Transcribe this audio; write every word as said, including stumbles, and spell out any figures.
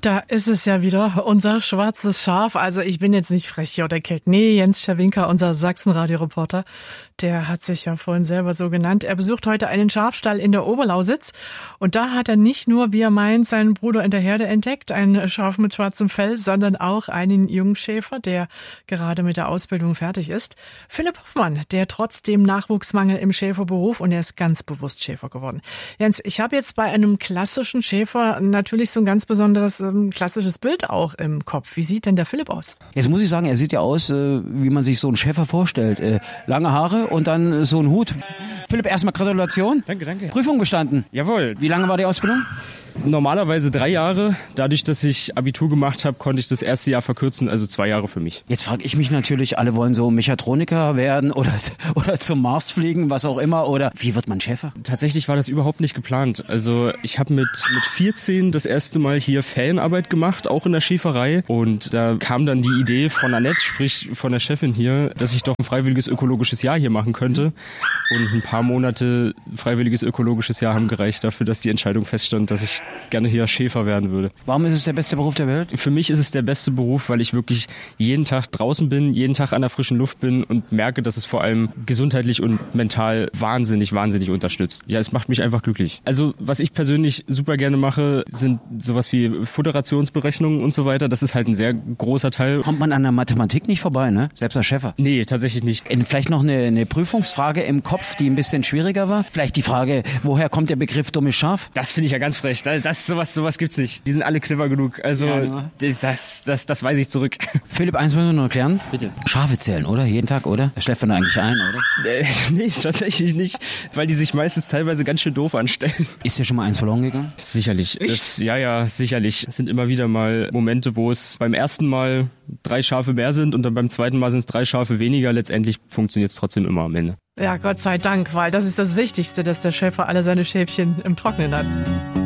Da ist es ja wieder, unser schwarzes Schaf. Also ich bin jetzt nicht frech hier oder keck. Nee, Jens Czerwinka, unser Sachsen-Radio-Reporter, der hat sich ja vorhin selber so genannt. Er besucht heute einen Schafstall in der Oberlausitz. Und da hat er nicht nur, wie er meint, seinen Bruder in der Herde entdeckt, ein Schaf mit schwarzem Fell, sondern auch einen Jungschäfer, der gerade mit der Ausbildung fertig ist. Philipp Hoffmann, der trotz dem Nachwuchsmangel im Schäferberuf, und er ist ganz bewusst Schäfer geworden. Jens, ich habe jetzt bei einem klassischen Schäfer natürlich so ein ganz besonderes ein klassisches Bild auch im Kopf. Wie sieht denn der Philipp aus? Jetzt muss ich sagen, er sieht ja aus, äh, wie man sich so einen Schäfer vorstellt. Äh, lange Haare und dann äh, so ein Hut. Philipp, erstmal Gratulation. Danke, danke. Prüfung bestanden. Jawohl. Wie lange war die Ausbildung? Normalerweise drei Jahre. Dadurch, dass ich Abitur gemacht habe, konnte ich das erste Jahr verkürzen, also zwei Jahre für mich. Jetzt frage ich mich natürlich, alle wollen so Mechatroniker werden oder, oder zum Mars fliegen, was auch immer. Oder wie wird man Schäfer? Tatsächlich war das überhaupt nicht geplant. Also ich habe mit, mit vierzehn das erste Mal hier Ferienarbeit gemacht, auch in der Schäferei. Und da kam dann die Idee von Annette, sprich von der Chefin hier, dass ich doch ein freiwilliges ökologisches Jahr hier machen könnte. Und ein paar Monate freiwilliges ökologisches Jahr haben gereicht dafür, dass die Entscheidung feststand, dass ich gerne hier Schäfer werden würde. Warum ist es der beste Beruf der Welt? Für mich ist es der beste Beruf, weil ich wirklich jeden Tag draußen bin, jeden Tag an der frischen Luft bin und merke, dass es vor allem gesundheitlich und mental wahnsinnig, wahnsinnig unterstützt. Ja, es macht mich einfach glücklich. Also was ich persönlich super gerne mache, sind sowas wie Futterationsberechnungen und so weiter. Das ist halt ein sehr großer Teil. Kommt man an der Mathematik nicht vorbei, ne? Selbst als Schäfer? Nee, tatsächlich nicht. Vielleicht noch eine, eine Prüfungsfrage im Kopf, die ein bisschen schwieriger war. Vielleicht die Frage, woher kommt der Begriff dummes Schaf? Das finde ich ja ganz frech. Das, das sowas, sowas gibt's nicht. Die sind alle clever genug. Also ja, das, das, das weiß ich zurück. Philipp, eins müssen wir noch erklären. Bitte. Schafe zählen, oder? Jeden Tag, oder? Da schläft man da eigentlich ein, oder? Äh, nee, tatsächlich nicht. Weil die sich meistens teilweise ganz schön doof anstellen. Ist dir schon mal eins verloren gegangen? Sicherlich. Das, ja, ja, sicherlich. Es sind immer wieder mal Momente, wo es beim ersten Mal drei Schafe mehr sind und dann beim zweiten Mal sind es drei Schafe weniger. Letztendlich funktioniert es trotzdem immer am Ende. Ja, Gott sei Dank, weil das ist das Wichtigste, dass der Schäfer alle seine Schäfchen im Trocknen hat.